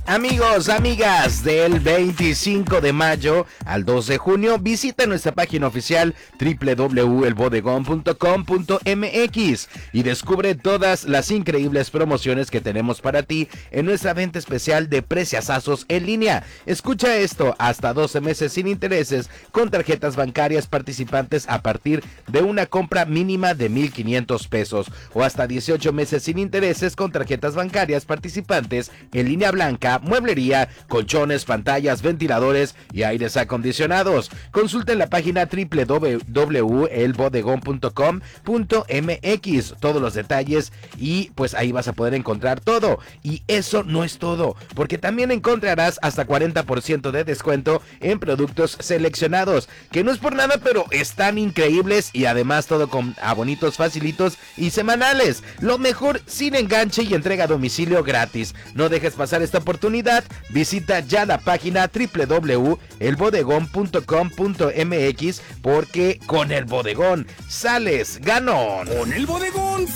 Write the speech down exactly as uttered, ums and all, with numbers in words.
Amigos, amigas, del veinticinco de mayo al dos de junio, visita nuestra página oficial doble u doble u doble u punto el bodegón punto com punto m x y descubre todas las increíbles promociones que tenemos para ti en nuestra venta especial de preciazazos en línea. Escucha esto, hasta doce meses sin intereses con tarjetas bancarias participantes a partir de una compra mínima de mil quinientos pesos o hasta dieciocho meses sin intereses con tarjetas bancarias participantes en línea blanca, mueblería, colchones, pantallas, ventiladores y aires acondicionados. Consulta en la página doble u doble u doble u punto el bodegón punto com punto m x todos los detalles y pues ahí vas a poder encontrar todo. Y eso no es todo, porque también encontrarás hasta cuarenta por ciento de descuento en productos seleccionados, que no es por nada, pero están increíbles y además todo con abonitos facilitos y semanales. Lo mejor, sin enganche y entrega a domicilio gratis. No dejes pasar esta oportunidad. Visita ya la página doble u doble u doble u punto el bodegón punto com punto m x porque con el bodegón sales ganón. Con el bodegón